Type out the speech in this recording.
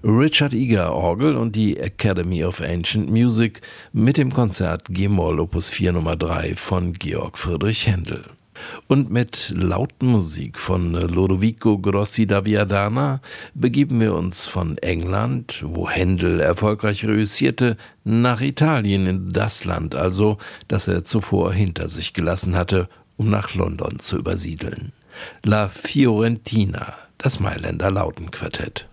Richard Eger Orgel und die Academy of Ancient Music mit dem Konzert G-Moll Opus 4 Nummer 3 von Georg Friedrich Händel. Und mit Lautenmusik von Lodovico Grossi da Viadana begeben wir uns von England, wo Händel erfolgreich reüssierte, nach Italien, in das Land also, das er zuvor hinter sich gelassen hatte, um nach London zu übersiedeln. La Fiorentina, das Mailänder Lautenquartett.